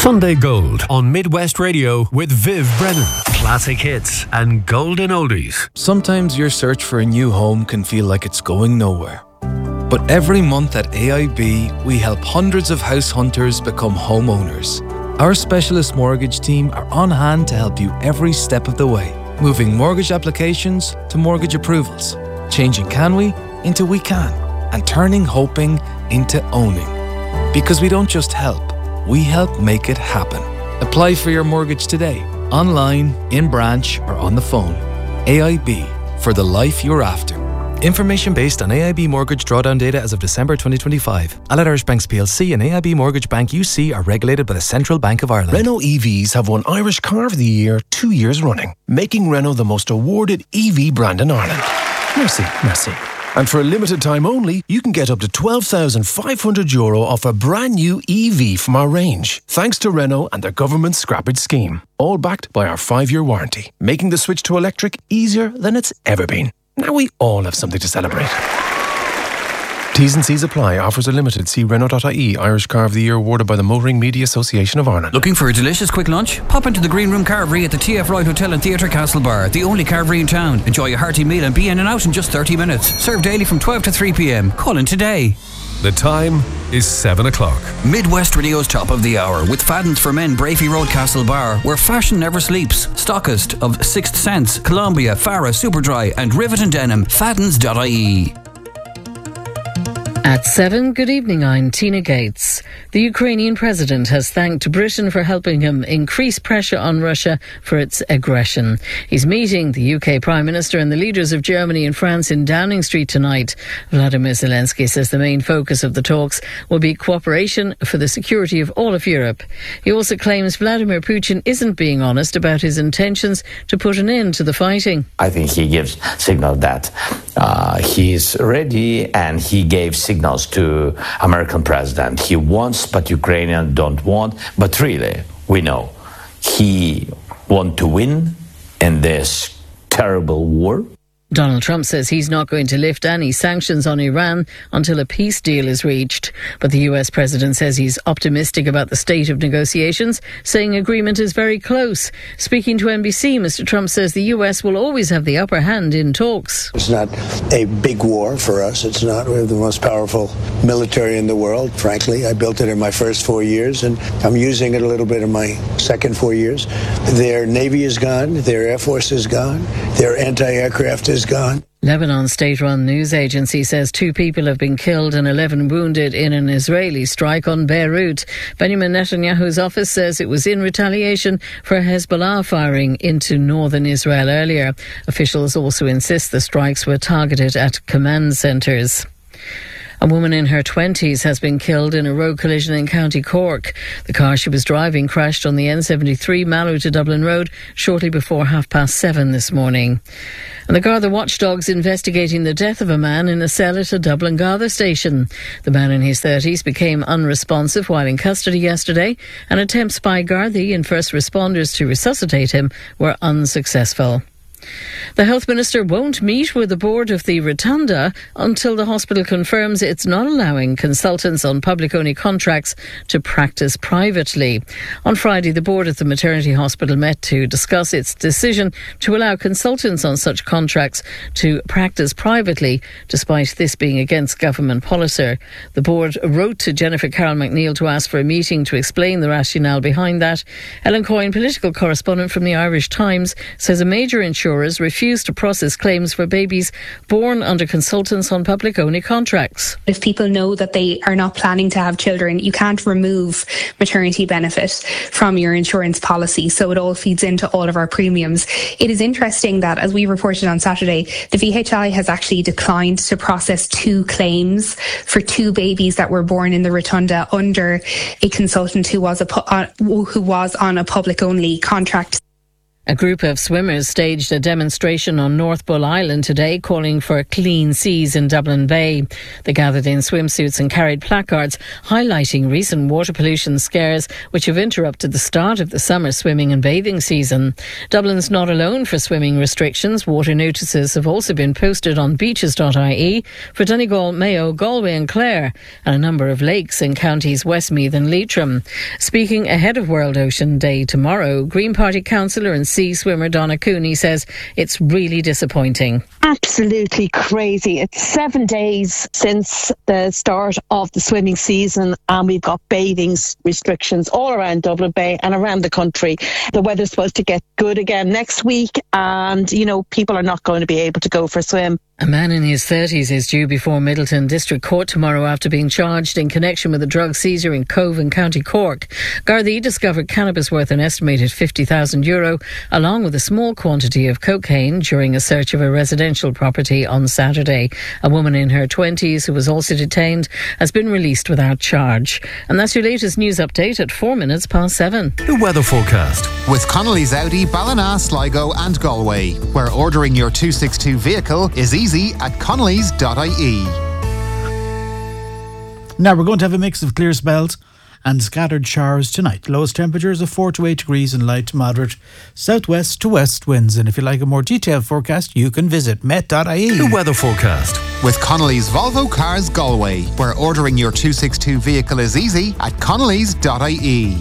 Sunday Gold on Midwest Radio with Viv Brennan. Classic hits and golden oldies. Sometimes your search for a new home can feel like it's going nowhere. But every month at AIB, we help hundreds of house hunters become homeowners. Our specialist mortgage team are on hand to help you every step of the way, moving mortgage applications to mortgage approvals, changing can we into we can, and turning hoping into owning. Because we don't just help, we help make it happen. Apply for your mortgage today, online, in branch, or on the phone. AIB, for the life you're after. Information based on AIB mortgage drawdown data as of December 2025. Allied Irish Banks PLC and AIB Mortgage Bank UC are regulated by the Central Bank of Ireland. Renault EVs have won Irish Car of the Year 2 years running, making Renault the most awarded EV brand in Ireland. Merci, merci. And for a limited time only, you can get up to €12,500 off a brand new EV from our range, thanks to Renault and their government scrappage scheme. All backed by our 5-year warranty, making the switch to electric easier than it's ever been. Now we all have something to celebrate. T's and C's apply. Offers are limited. See Renault.ie. Irish Car of the Year awarded by the Motoring Media Association of Ireland. Looking for a delicious quick lunch? Pop into the Green Room Carvery at the TF Royal Hotel and Theatre Castlebar, the only carvery in town. Enjoy a hearty meal and be in and out in just 30 minutes. Served daily from 12 to 3 p.m. Call in today. The time is 7 o'clock. Midwest Radio's Top of the Hour with Fadden's for Men, Brafey Road, Castlebar, where fashion never sleeps. Stockist of Sixth Sense, Columbia, Farah, Superdry and Rivet and Denim. Faddens.ie. At 7, good evening, I'm Tina Gates. The Ukrainian president has thanked Britain for helping him increase pressure on Russia for its aggression. He's meeting the UK Prime Minister and the leaders of Germany and France in Downing Street tonight. Vladimir Zelensky says the main focus of the talks will be cooperation for the security of all of Europe. He also claims Vladimir Putin isn't being honest about his intentions to put an end to the fighting. I think he gives signal that he's ready, and he gave signals to American president. He wants, but Ukrainians don't want. But really, we know he wants to win in this terrible war. Donald Trump says he's not going to lift any sanctions on Iran until a peace deal is reached. But the US president says he's optimistic about the state of negotiations, saying agreement is very close. Speaking to NBC, Mr. Trump says the US will always have the upper hand in talks. It's not a big war for us. It's not. We have the most powerful military in the world, frankly. I built it in my first 4 years, and I'm using it a little bit in my second 4 years. Their Navy is gone. Their Air Force is gone. Their anti-aircraft is gone. Lebanon's state-run news agency says 2 people have been killed and 11 wounded in an Israeli strike on Beirut. Benjamin Netanyahu's office says it was in retaliation for Hezbollah firing into northern Israel earlier. Officials also insist the strikes were targeted at command centres. A woman in her 20s has been killed in a road collision in County Cork. The car she was driving crashed on the N73 Mallow to Dublin Road shortly before 7:30 this morning. And the Garda watchdogs investigating the death of a man in a cell at a Dublin Garda station. The man in his 30s became unresponsive while in custody yesterday, and attempts by Gardaí and first responders to resuscitate him were unsuccessful. The Health Minister won't meet with the board of the Rotunda until the hospital confirms it's not allowing consultants on public-only contracts to practice privately. On Friday, the board at the maternity hospital met to discuss its decision to allow consultants on such contracts to practice privately, despite this being against government policy. The board wrote to Jennifer Carroll McNeil to ask for a meeting to explain the rationale behind that. Ellen Coyne, political correspondent from the Irish Times, says a major insurers refuse to process claims for babies born under consultants on public-only contracts. If people know that they are not planning to have children, you can't remove maternity benefit from your insurance policy, so it all feeds into all of our premiums. It is interesting that, as we reported on Saturday, the VHI has actually declined to process 2 claims for 2 babies that were born in the Rotunda under a consultant who was on a public-only contract. A group of swimmers staged a demonstration on North Bull Island today calling for clean seas in Dublin Bay. They gathered in swimsuits and carried placards highlighting recent water pollution scares which have interrupted the start of the summer swimming and bathing season. Dublin's not alone for swimming restrictions. Water notices have also been posted on beaches.ie for Donegal, Mayo, Galway and Clare, and a number of lakes in counties Westmeath and Leitrim. Speaking ahead of World Ocean Day tomorrow, Green Party councillor and sea swimmer Donna Cooney says it's really disappointing. Absolutely crazy. It's 7 days since the start of the swimming season and we've got bathing restrictions all around Dublin Bay and around the country. The weather's supposed to get good again next week and, people are not going to be able to go for a swim. A man in his 30s is due before Middleton District Court tomorrow after being charged in connection with a drug seizure in Cove in County Cork. Gardaí discovered cannabis worth an estimated €50,000 along with a small quantity of cocaine during a search of a residential property on Saturday. A woman in her 20s who was also detained has been released without charge. And that's your latest news update at 7:04. The weather forecast. With Connolly's Audi, Ballina, Sligo and Galway, where ordering your 262 vehicle is easy at connellys.ie. Now we're going to have a mix of clear spells and scattered showers tonight. Lowest temperatures of 4 to 8 degrees and light to moderate southwest to west winds. And if you like a more detailed forecast, you can visit met.ie. The weather forecast. With Connolly's Volvo Cars Galway, where ordering your 262 vehicle is easy at connellys.ie.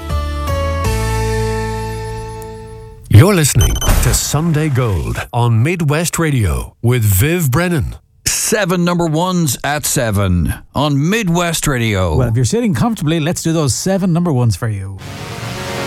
You're listening to Sunday Gold on Midwest Radio with Viv Brennan. 7 number ones at 7 on Midwest Radio. Well, if you're sitting comfortably, let's do those 7 number ones for you.